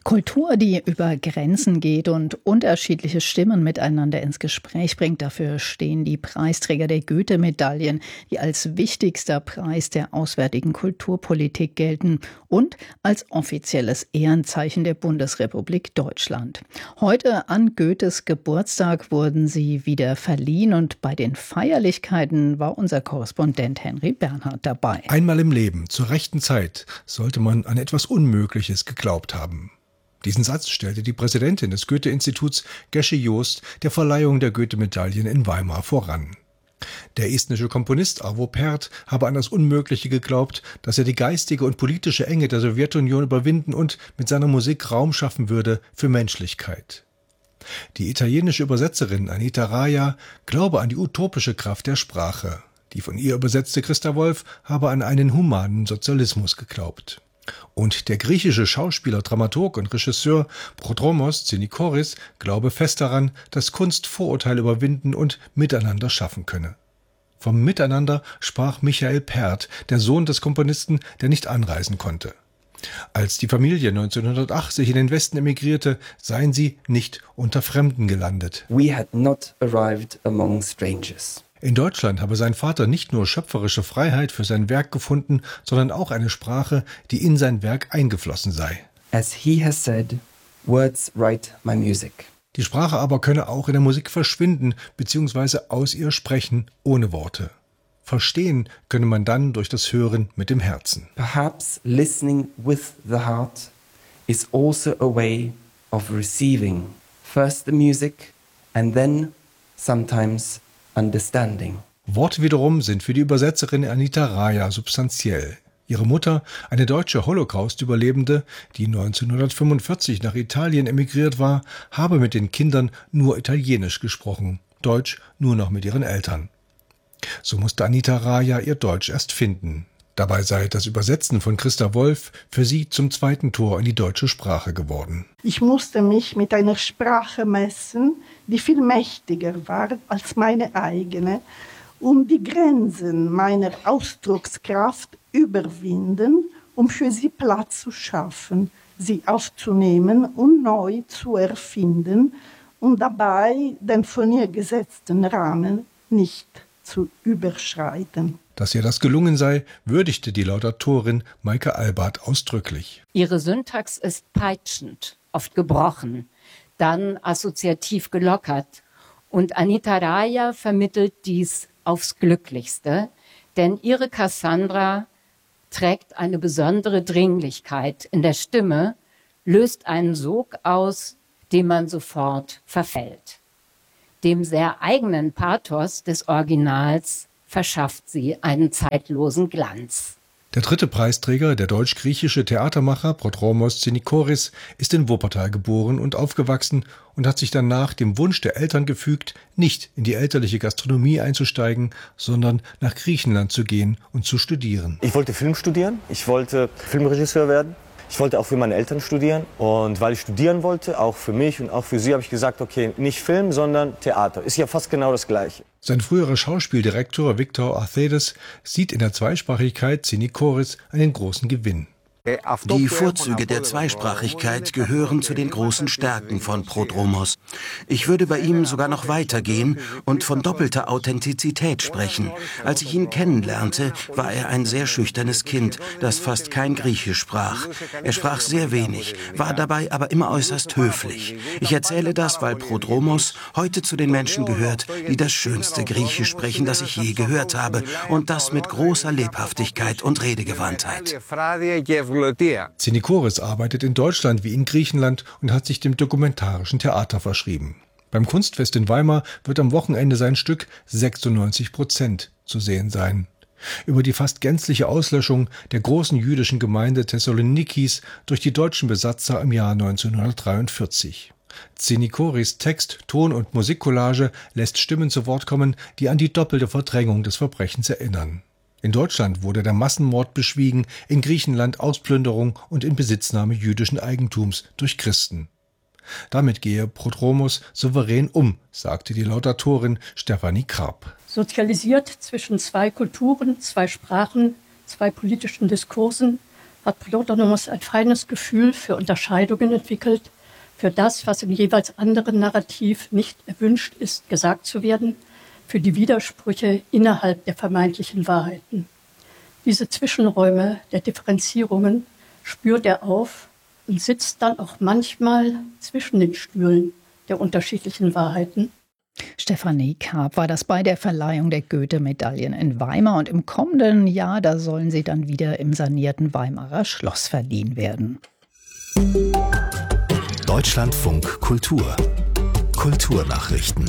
Kultur, die über Grenzen geht und unterschiedliche Stimmen miteinander ins Gespräch bringt, dafür stehen die Preisträger der Goethe-Medaillen, die als wichtigster Preis der auswärtigen Kulturpolitik gelten und als offizielles Ehrenzeichen der Bundesrepublik Deutschland. Heute an Goethes Geburtstag wurden sie wieder verliehen und bei den Feierlichkeiten war unser Korrespondent Henry Bernhard dabei. Einmal im Leben, zur rechten Zeit, sollte man an etwas Unmögliches geglaubt haben. Diesen Satz stellte die Präsidentin des Goethe-Instituts, Gesche Joost, der Verleihung der Goethe-Medaillen in Weimar voran. Der estnische Komponist Arvo Pärt habe an das Unmögliche geglaubt, dass er die geistige und politische Enge der Sowjetunion überwinden und mit seiner Musik Raum schaffen würde für Menschlichkeit. Die italienische Übersetzerin Anita Raja glaube an die utopische Kraft der Sprache. Die von ihr übersetzte Christa Wolf habe an einen humanen Sozialismus geglaubt. Und der griechische Schauspieler, Dramaturg und Regisseur Prodromos Tsinikoris glaube fest daran, dass Kunst Vorurteile überwinden und Miteinander schaffen könne. Vom Miteinander sprach Michael Pärt, der Sohn des Komponisten, der nicht anreisen konnte. Als die Familie 1980 in den Westen emigrierte, seien sie nicht unter Fremden gelandet. We had not arrived among strangers. In Deutschland habe sein Vater nicht nur schöpferische Freiheit für sein Werk gefunden, sondern auch eine Sprache, die in sein Werk eingeflossen sei. As he has said, words write my music. Die Sprache aber könne auch in der Musik verschwinden bzw. aus ihr sprechen ohne Worte. Verstehen könne man dann durch das Hören mit dem Herzen. Perhaps listening with the heart is also a way of receiving first the music and then sometimes understanding. Worte wiederum sind für die Übersetzerin Anita Raja substanziell. Ihre Mutter, eine deutsche Holocaust-Überlebende, die 1945 nach Italien emigriert war, habe mit den Kindern nur Italienisch gesprochen, Deutsch nur noch mit ihren Eltern. So musste Anita Raja ihr Deutsch erst finden. Dabei sei das Übersetzen von Christa Wolf für sie zum zweiten Tor in die deutsche Sprache geworden. Ich musste mich mit einer Sprache messen, die viel mächtiger war als meine eigene, um die Grenzen meiner Ausdruckskraft überwinden, um für sie Platz zu schaffen, sie aufzunehmen und neu zu erfinden und dabei den von ihr gesetzten Rahmen nicht zu überschreiten. Dass ihr das gelungen sei, würdigte die Laudatorin Maike Albert ausdrücklich. Ihre Syntax ist peitschend, oft gebrochen, dann assoziativ gelockert. Und Anita Raja vermittelt dies aufs Glücklichste, denn ihre Cassandra trägt eine besondere Dringlichkeit in der Stimme, löst einen Sog aus, dem man sofort verfällt. Dem sehr eigenen Pathos des Originals verschafft sie einen zeitlosen Glanz. Der dritte Preisträger, der deutsch-griechische Theatermacher Prodromos Tsinikoris, ist in Wuppertal geboren und aufgewachsen und hat sich danach dem Wunsch der Eltern gefügt, nicht in die elterliche Gastronomie einzusteigen, sondern nach Griechenland zu gehen und zu studieren. Ich wollte Film studieren, ich wollte Filmregisseur werden. Ich wollte auch für meine Eltern studieren und weil ich studieren wollte, auch für mich und auch für sie, habe ich gesagt, okay, nicht Film, sondern Theater. Ist ja fast genau das Gleiche. Sein früherer Schauspieldirektor Viktor Arthides sieht in der Zweisprachigkeit Tsinikoris einen großen Gewinn. Die Vorzüge der Zweisprachigkeit gehören zu den großen Stärken von Prodromos. Ich würde bei ihm sogar noch weitergehen und von doppelter Authentizität sprechen. Als ich ihn kennenlernte, war er ein sehr schüchternes Kind, das fast kein Griechisch sprach. Er sprach sehr wenig, war dabei aber immer äußerst höflich. Ich erzähle das, weil Prodromos heute zu den Menschen gehört, die das schönste Griechisch sprechen, das ich je gehört habe, und das mit großer Lebhaftigkeit und Redegewandtheit. Tsinikoris arbeitet in Deutschland wie in Griechenland und hat sich dem dokumentarischen Theater verschrieben. Beim Kunstfest in Weimar wird am Wochenende sein Stück 96% zu sehen sein. Über die fast gänzliche Auslöschung der großen jüdischen Gemeinde Thessalonikis durch die deutschen Besatzer im Jahr 1943. Tsinikoris Text, Ton- und Musikcollage lässt Stimmen zu Wort kommen, die an die doppelte Verdrängung des Verbrechens erinnern. In Deutschland wurde der Massenmord beschwiegen, in Griechenland Ausplünderung und Inbesitznahme jüdischen Eigentums durch Christen. Damit gehe Prodromos souverän um, sagte die Laudatorin Stefanie Karp. Sozialisiert zwischen zwei Kulturen, zwei Sprachen, zwei politischen Diskursen, hat Prodromos ein feines Gefühl für Unterscheidungen entwickelt, für das, was im jeweils anderen Narrativ nicht erwünscht ist, gesagt zu werden, für die Widersprüche innerhalb der vermeintlichen Wahrheiten. Diese Zwischenräume der Differenzierungen spürt er auf und sitzt dann auch manchmal zwischen den Stühlen der unterschiedlichen Wahrheiten. Stefanie Karp war das bei der Verleihung der Goethe-Medaillen in Weimar. Und im kommenden Jahr, da sollen sie dann wieder im sanierten Weimarer Schloss verliehen werden. Deutschlandfunk Kultur. Kulturnachrichten.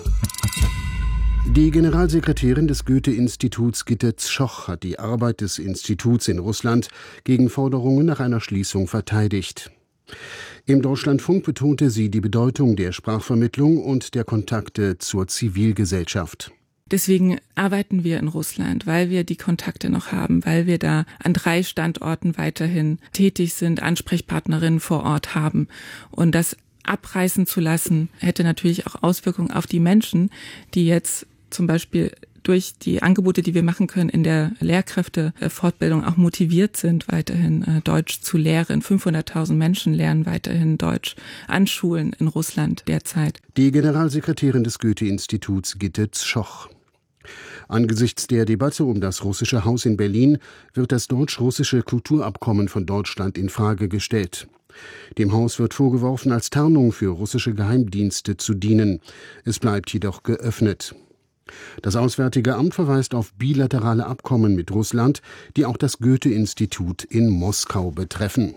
Die Generalsekretärin des Goethe-Instituts Gitte Tschoch hat die Arbeit des Instituts in Russland gegen Forderungen nach einer Schließung verteidigt. Im Deutschlandfunk betonte sie die Bedeutung der Sprachvermittlung und der Kontakte zur Zivilgesellschaft. Deswegen arbeiten wir in Russland, weil wir die Kontakte noch haben, weil wir da an 3 Standorten weiterhin tätig sind, Ansprechpartnerinnen vor Ort haben. Und das abreißen zu lassen, hätte natürlich auch Auswirkungen auf die Menschen, die jetzt zum Beispiel durch die Angebote, die wir machen können in der Lehrkräftefortbildung, auch motiviert sind, weiterhin Deutsch zu lehren. 500.000 Menschen lernen weiterhin Deutsch an Schulen in Russland derzeit. Die Generalsekretärin des Goethe-Instituts Gitte Tschoch. Angesichts der Debatte um das Russische Haus in Berlin wird das deutsch-russische Kulturabkommen von Deutschland in Frage gestellt. Dem Haus wird vorgeworfen, als Tarnung für russische Geheimdienste zu dienen. Es bleibt jedoch geöffnet. Das Auswärtige Amt verweist auf bilaterale Abkommen mit Russland, die auch das Goethe-Institut in Moskau betreffen.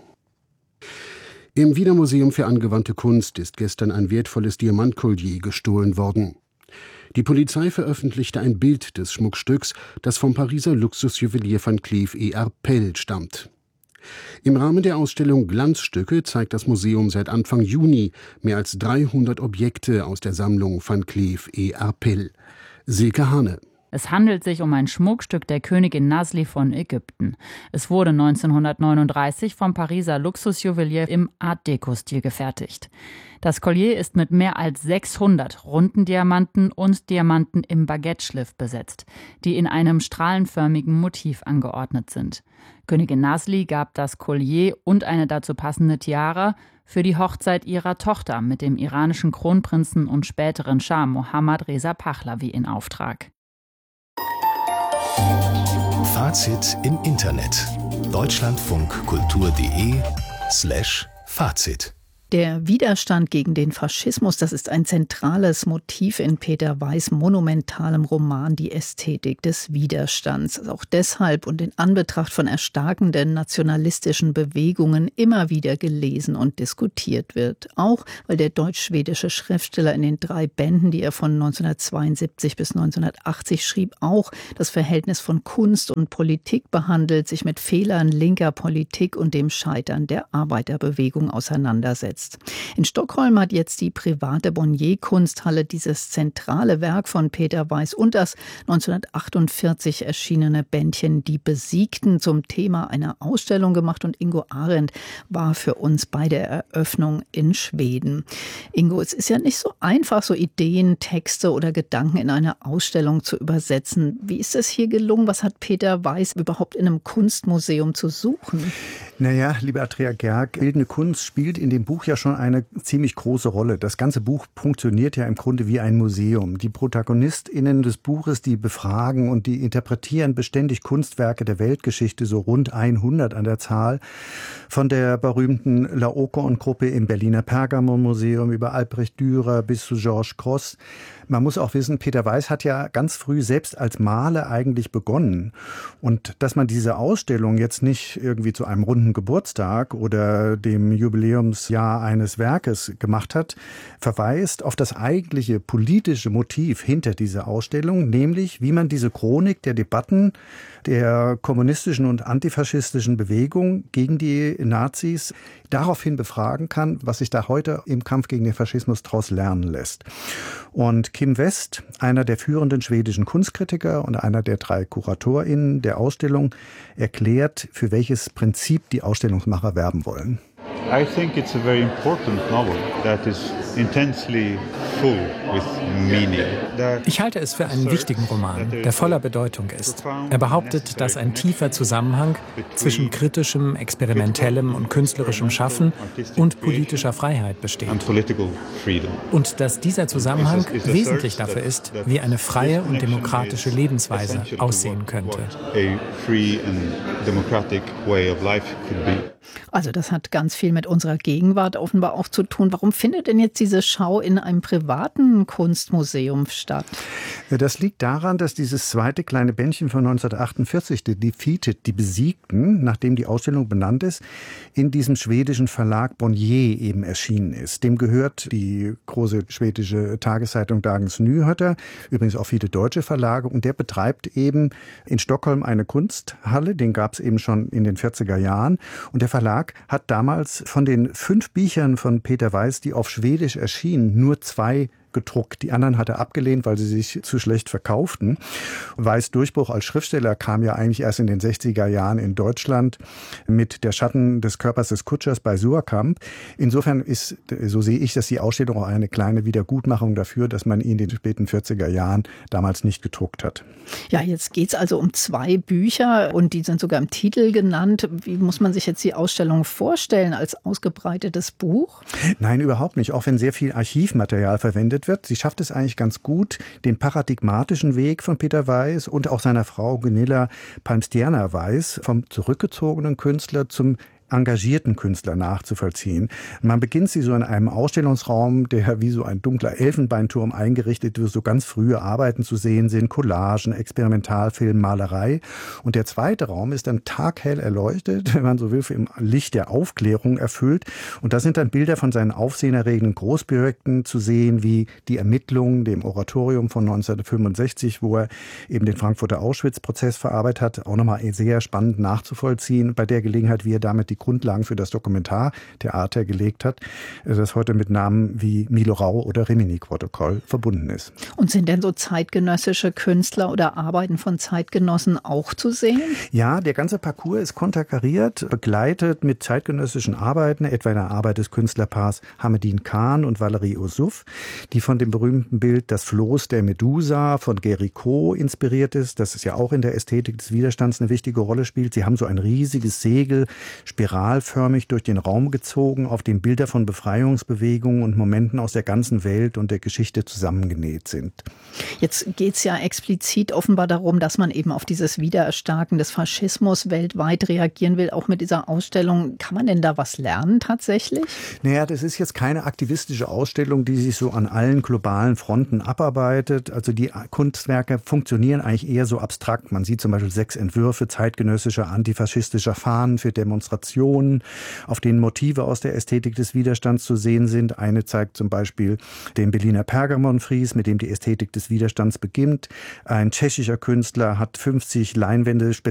Im Wiener Museum für angewandte Kunst ist gestern ein wertvolles Diamantkollier gestohlen worden. Die Polizei veröffentlichte ein Bild des Schmuckstücks, das vom Pariser Luxusjuwelier Van Cleef & Arpels stammt. Im Rahmen der Ausstellung Glanzstücke zeigt das Museum seit Anfang Juni mehr als 300 Objekte aus der Sammlung Van Cleef & Arpels. Silke Hane. Es handelt sich um ein Schmuckstück der Königin Nasli von Ägypten. Es wurde 1939 vom Pariser Luxusjuwelier im Art-Deco-Stil gefertigt. Das Collier ist mit mehr als 600 runden Diamanten und Diamanten im Baguette-Schliff besetzt, die in einem strahlenförmigen Motiv angeordnet sind. Königin Nasli gab das Collier und eine dazu passende Tiara für die Hochzeit ihrer Tochter mit dem iranischen Kronprinzen und späteren Schah Mohammad Reza Pahlavi in Auftrag. Fazit im Internet. deutschlandfunkkultur.de/Fazit. Der Widerstand gegen den Faschismus, das ist ein zentrales Motiv in Peter Weiß' monumentalem Roman Die Ästhetik des Widerstands. Auch deshalb und in Anbetracht von erstarkenden nationalistischen Bewegungen immer wieder gelesen und diskutiert wird. Auch weil der deutsch-schwedische Schriftsteller in den 3 Bänden, die er von 1972 bis 1980 schrieb, auch das Verhältnis von Kunst und Politik behandelt, sich mit Fehlern linker Politik und dem Scheitern der Arbeiterbewegung auseinandersetzt. In Stockholm hat jetzt die private Bonnier-Kunsthalle dieses zentrale Werk von Peter Weiß und das 1948 erschienene Bändchen Die Besiegten zum Thema einer Ausstellung gemacht. Und Ingo Arendt war für uns bei der Eröffnung in Schweden. Ingo, es ist ja nicht so einfach, so Ideen, Texte oder Gedanken in eine Ausstellung zu übersetzen. Wie ist es hier gelungen? Was hat Peter Weiß überhaupt in einem Kunstmuseum zu suchen? Naja, liebe Andrea Gerg, bildende Kunst spielt in dem Buch ja schon eine ziemlich große Rolle. Das ganze Buch funktioniert ja im Grunde wie ein Museum. Die ProtagonistInnen des Buches, die befragen und die interpretieren beständig Kunstwerke der Weltgeschichte, so rund 100 an der Zahl. Von der berühmten Laocoon-Gruppe im Berliner Pergamon-Museum über Albrecht Dürer bis zu Georges Grosz. Man muss auch wissen, Peter Weiß hat ja ganz früh selbst als Maler eigentlich begonnen. Und dass man diese Ausstellung jetzt nicht irgendwie zu einem runden Geburtstag oder dem Jubiläumsjahr eines Werkes gemacht hat, verweist auf das eigentliche politische Motiv hinter dieser Ausstellung, nämlich wie man diese Chronik der Debatten der kommunistischen und antifaschistischen Bewegung gegen die Nazis daraufhin befragen kann, was sich da heute im Kampf gegen den Faschismus daraus lernen lässt. Und Kim West, einer der führenden schwedischen Kunstkritiker und einer der 3 KuratorInnen der Ausstellung, erklärt, für welches Prinzip die Ausstellungsmacher werben wollen. I think it's a very important novel that is intensely full with meaning. Ich halte es für einen wichtigen Roman, der voller Bedeutung ist. Er behauptet, dass ein tiefer Zusammenhang zwischen kritischem, experimentellem und künstlerischem Schaffen und politischer Freiheit besteht. Und dass dieser Zusammenhang wesentlich dafür ist, wie eine freie und demokratische Lebensweise aussehen könnte. Also das hat ganz viel mit unserer Gegenwart offenbar auch zu tun. Warum findet denn jetzt diese Schau in einem privaten Kunstmuseum statt? Das liegt daran, dass dieses zweite kleine Bändchen von 1948, The Defeated, die Besiegten, nachdem die Ausstellung benannt ist, in diesem schwedischen Verlag Bonnier eben erschienen ist. Dem gehört die große schwedische Tageszeitung Dagens Nyheter, übrigens auch viele deutsche Verlage, und der betreibt eben in Stockholm eine Kunsthalle, den gab es eben schon in den 40er Jahren, und der Verlag hat damals von den 5 Büchern von Peter Weiss, die auf Schwedisch erschienen, nur 2 gedruckt. Die anderen hat er abgelehnt, weil sie sich zu schlecht verkauften. Weiss' Durchbruch als Schriftsteller kam ja eigentlich erst in den 60er Jahren in Deutschland mit Der Schatten des Körpers des Kutschers bei Suhrkamp. Insofern ist, so sehe ich, dass die Ausstellung auch eine kleine Wiedergutmachung dafür, dass man ihn in den späten 40er Jahren damals nicht gedruckt hat. Ja, jetzt geht es also um 2 Bücher und die sind sogar im Titel genannt. Wie muss man sich jetzt die Ausstellung vorstellen als ausgebreitetes Buch? Nein, überhaupt nicht. Auch wenn sehr viel Archivmaterial verwendet wird. Sie schafft es eigentlich ganz gut, den paradigmatischen Weg von Peter Weiss und auch seiner Frau Gunilla Palmstierna Weiss vom zurückgezogenen Künstler zum engagierten Künstler nachzuvollziehen. Man beginnt sie so in einem Ausstellungsraum, der wie so ein dunkler Elfenbeinturm eingerichtet wird, so ganz frühe Arbeiten zu sehen sind, Collagen, Experimentalfilm, Malerei. Und der zweite Raum ist dann taghell erleuchtet, wenn man so will, im Licht der Aufklärung erfüllt. Und da sind dann Bilder von seinen aufsehenerregenden Großprojekten zu sehen, wie die Ermittlungen, dem Oratorium von 1965, wo er eben den Frankfurter Auschwitz-Prozess verarbeitet hat, auch nochmal sehr spannend nachzuvollziehen. Bei der Gelegenheit, wie er damit die Grundlagen für das Dokumentartheater gelegt hat, das heute mit Namen wie Milo Rau oder Rimini-Protokoll verbunden ist. Und sind denn so zeitgenössische Künstler oder Arbeiten von Zeitgenossen auch zu sehen? Ja, der ganze Parcours ist konterkariert, begleitet mit zeitgenössischen Arbeiten, etwa einer Arbeit des Künstlerpaars Hamedin Khan und Valerie Ossuf, die von dem berühmten Bild Das Floß der Medusa von Géricault inspiriert ist, das ist ja auch in der Ästhetik des Widerstands eine wichtige Rolle spielt. Sie haben so ein riesiges Segel, spiralförmig durch den Raum gezogen, auf dem Bilder von Befreiungsbewegungen und Momenten aus der ganzen Welt und der Geschichte zusammengenäht sind. Jetzt geht es ja explizit offenbar darum, dass man eben auf dieses Wiedererstarken des Faschismus weltweit reagieren will, auch mit dieser Ausstellung. Kann man denn da was lernen tatsächlich? Naja, das ist jetzt keine aktivistische Ausstellung, die sich so an allen globalen Fronten abarbeitet. Also die Kunstwerke funktionieren eigentlich eher so abstrakt. Man sieht zum Beispiel 6 Entwürfe zeitgenössischer antifaschistischer Fahnen für Demonstrationen, auf denen Motive aus der Ästhetik des Widerstands zu sehen sind. Eine zeigt zum Beispiel den Berliner Pergamonfries, mit dem die Ästhetik des Widerstands beginnt. Ein tschechischer Künstler hat 50 Leinwände